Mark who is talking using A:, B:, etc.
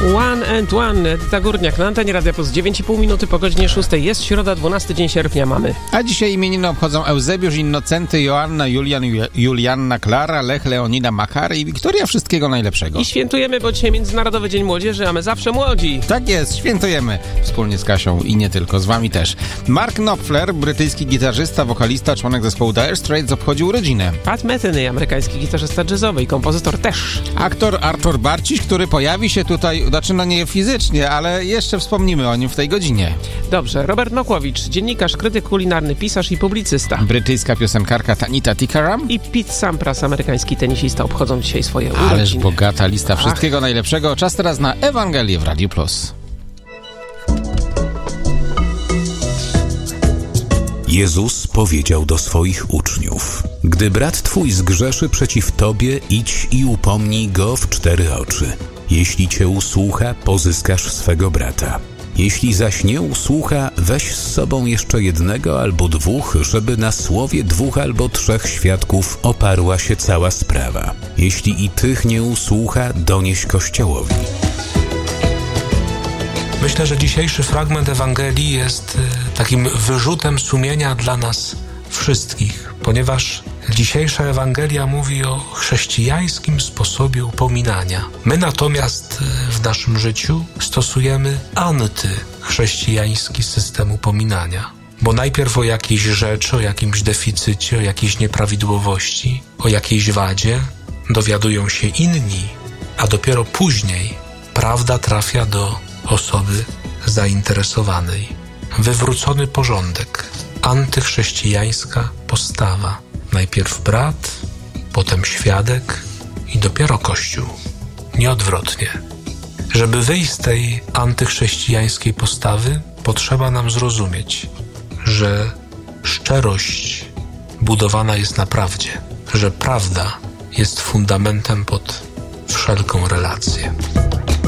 A: One and One, Edyta Górniak na antenie Radia Plus. 9,5 minuty po godzinie 6. Jest środa, 12 dzień sierpnia mamy.
B: A dzisiaj imieniny obchodzą Eusebiusz, Innocenty, Joanna, Julian, Julianna, Klara, Lech, Leonida, Makary i Wiktoria. Wszystkiego najlepszego.
A: I świętujemy, bo dzisiaj Międzynarodowy Dzień Młodzieży, a my zawsze młodzi.
B: Tak jest, świętujemy. Wspólnie z Kasią i nie tylko, z wami też. Mark Knopfler, brytyjski gitarzysta, wokalista, członek zespołu Dire Straits, obchodził urodziny.
A: Pat Metheny, amerykański gitarzysta jazzowy i kompozytor też.
B: Aktor Artur Barciś, który pojawi się tutaj, znaczy no nie fizycznie, ale jeszcze wspomnimy o nim w tej godzinie.
A: Dobrze, Robert Makłowicz, dziennikarz, krytyk kulinarny, pisarz i publicysta.
B: Brytyjska piosenkarka Tanita Tikaram
A: I Pete Sampras, amerykański tenisista, obchodzą dzisiaj swoje urodziny.
B: Ależ bogata lista wszystkiego najlepszego. Czas teraz na Ewangelię w Radiu Plus.
C: Jezus powiedział do swoich uczniów: gdy brat twój zgrzeszy przeciw tobie, idź i upomnij go w 4 oczy. Jeśli cię usłucha, pozyskasz swego brata. Jeśli zaś nie usłucha, weź z sobą jeszcze 1 albo 2, żeby na słowie 2 albo 3 świadków oparła się cała sprawa. Jeśli i tych nie usłucha, donieś Kościołowi.
D: Myślę, że dzisiejszy fragment Ewangelii jest takim wyrzutem sumienia dla nas wszystkich, ponieważ dzisiejsza Ewangelia mówi o chrześcijańskim sposobie upominania. My natomiast w naszym życiu stosujemy antychrześcijański system upominania. Bo najpierw o jakiejś rzeczy, o jakimś deficycie, o jakiejś nieprawidłowości, o jakiejś wadzie dowiadują się inni, a dopiero później prawda trafia do osoby zainteresowanej. Wywrócony porządek, antychrześcijańska postawa. Najpierw brat, potem świadek i dopiero Kościół. Nieodwrotnie. Żeby wyjść z tej antychrześcijańskiej postawy, potrzeba nam zrozumieć, że szczerość budowana jest na prawdzie, że prawda jest fundamentem pod wszelką relację.